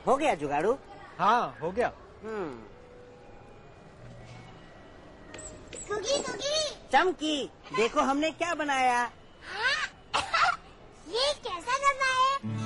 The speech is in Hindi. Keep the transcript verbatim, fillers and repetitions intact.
हो गया जुगाड़ू? हाँ हो गया। हम्म। Cookie cookie. चमकी, देखो हमने क्या बनाया। हाँ? ये कैसा डब्बा है?